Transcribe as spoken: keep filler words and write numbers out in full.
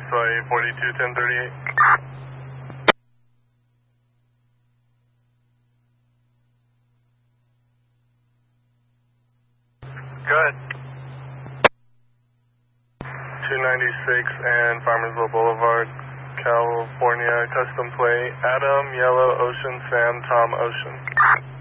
Sorry, forty-two ten thirty-eight. Good. two ninety-six and Farmersville Boulevard, California, custom plate, Adam, Yellow, Ocean, Sam, Tom, Ocean.